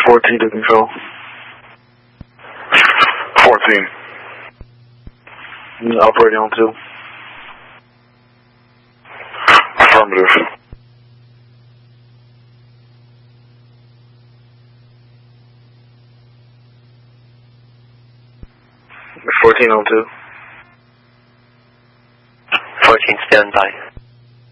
14 to control. 14. Operating on 2. Affirmative. Fourteen on 2. 14, stand by.